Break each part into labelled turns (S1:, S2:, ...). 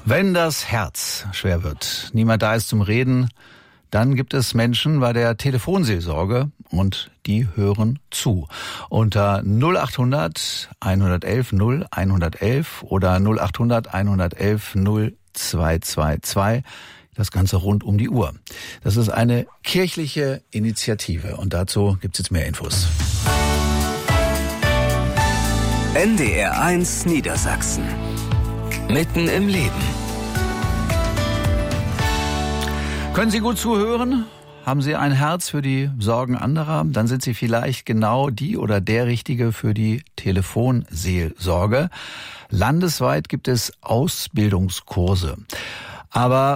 S1: Wenn das Herz schwer wird, niemand da ist zum Reden, dann gibt es Menschen bei der Telefonseelsorge und die hören zu. Unter 0800 111 0 111 oder 0800 111 0 222. Das Ganze rund um die Uhr. Das ist eine kirchliche Initiative und dazu gibt es jetzt mehr Infos.
S2: NDR1 Niedersachsen. Mitten im Leben.
S1: Können Sie gut zuhören? Haben Sie ein Herz für die Sorgen anderer? Dann sind Sie vielleicht genau die oder der Richtige für die Telefonseelsorge. Landesweit gibt es Ausbildungskurse. Aber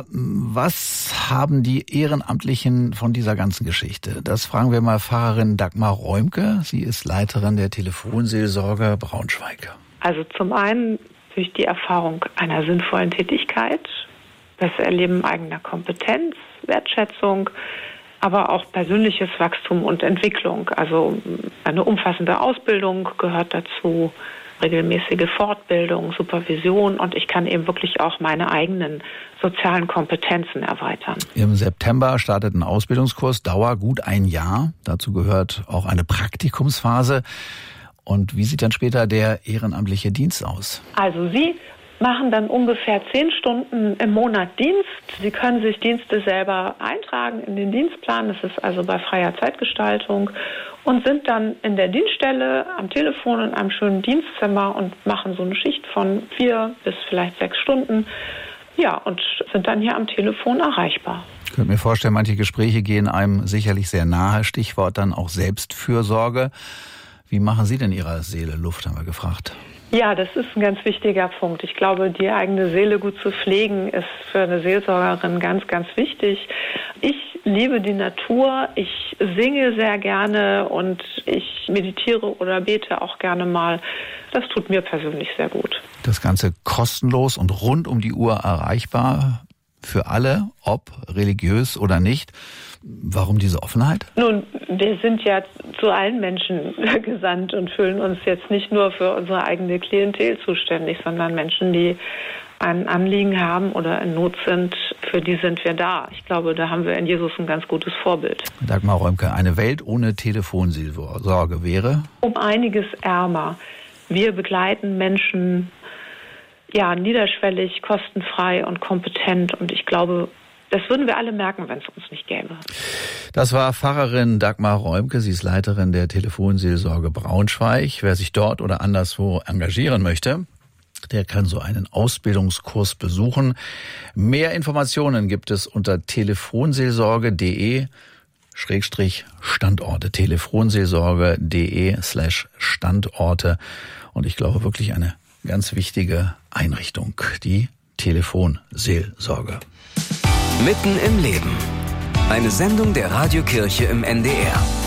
S1: was haben die Ehrenamtlichen von dieser ganzen Geschichte? Das fragen wir mal Pfarrerin Dagmar Räumke. Sie ist Leiterin der Telefonseelsorge Braunschweig.
S3: Also zum einen durch die Erfahrung einer sinnvollen Tätigkeit, das Erleben eigener Kompetenz, Wertschätzung, aber auch persönliches Wachstum und Entwicklung. Also eine umfassende Ausbildung gehört dazu, regelmäßige Fortbildung, Supervision und ich kann eben wirklich auch meine eigenen sozialen Kompetenzen erweitern.
S1: Im September startet ein Ausbildungskurs, Dauer gut ein Jahr. Dazu gehört auch eine Praktikumsphase. Und wie sieht dann später der ehrenamtliche Dienst aus?
S3: Also Sie machen dann ungefähr 10 Stunden im Monat Dienst. Sie können sich Dienste selber eintragen in den Dienstplan. Das ist also bei freier Zeitgestaltung und sind dann in der Dienststelle am Telefon in einem schönen Dienstzimmer und machen so eine Schicht von 4 bis vielleicht 6 Stunden. Ja, und sind dann hier am Telefon erreichbar.
S1: Ich könnte mir vorstellen, manche Gespräche gehen einem sicherlich sehr nahe. Stichwort dann auch Selbstfürsorge. Wie machen Sie denn Ihrer Seele Luft, haben wir gefragt.
S3: Ja, das ist ein ganz wichtiger Punkt. Ich glaube, die eigene Seele gut zu pflegen, ist für eine Seelsorgerin ganz, ganz wichtig. Ich liebe die Natur, ich singe sehr gerne und ich meditiere oder bete auch gerne mal. Das tut mir persönlich sehr gut.
S1: Das Ganze kostenlos und rund um die Uhr erreichbar für alle, ob religiös oder nicht. Warum diese Offenheit?
S3: Nun, wir sind ja zu allen Menschen gesandt und fühlen uns jetzt nicht nur für unsere eigene Klientel zuständig, sondern Menschen, die ein Anliegen haben oder in Not sind, für die sind wir da. Ich glaube, da haben wir in Jesus ein ganz gutes Vorbild.
S1: Dagmar Räumke, eine Welt ohne Telefonseelsorge wäre?
S3: Um einiges ärmer. Wir begleiten Menschen niederschwellig, kostenfrei und kompetent und ich glaube, das würden wir alle merken, wenn es uns nicht gäbe.
S1: Das war Pfarrerin Dagmar Räumke. Sie ist Leiterin der Telefonseelsorge Braunschweig. Wer sich dort oder anderswo engagieren möchte, der kann so einen Ausbildungskurs besuchen. Mehr Informationen gibt es unter telefonseelsorge.de/Standorte. telefonseelsorge.de/Standorte. Und ich glaube wirklich eine ganz wichtige Einrichtung, die Telefonseelsorge.
S2: Mitten im Leben. Eine Sendung der Radiokirche im NDR.